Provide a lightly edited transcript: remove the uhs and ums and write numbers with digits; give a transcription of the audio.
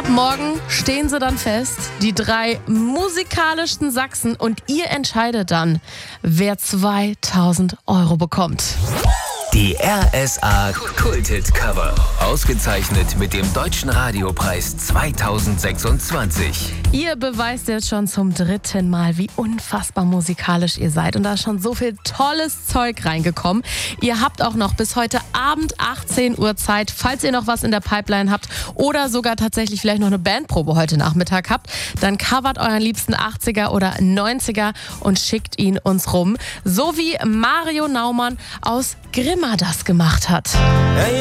Morgen stehen sie dann fest, die 3 musikalischsten Sachsen, und ihr entscheidet dann, wer 2000 Euro bekommt. Die RSA Kulthit-Cover. Ausgezeichnet mit dem Deutschen Radiopreis 2026. Ihr beweist jetzt schon zum 3. Mal, wie unfassbar musikalisch ihr seid. Und da ist schon so viel tolles Zeug reingekommen. Ihr habt auch noch bis heute Abend 18 Uhr Zeit, falls ihr noch was in der Pipeline habt oder sogar tatsächlich vielleicht noch eine Bandprobe heute Nachmittag habt, dann covert euren liebsten 80er oder 90er und schickt ihn uns rum. So wie Mario Naumann aus Grimma das gemacht hat.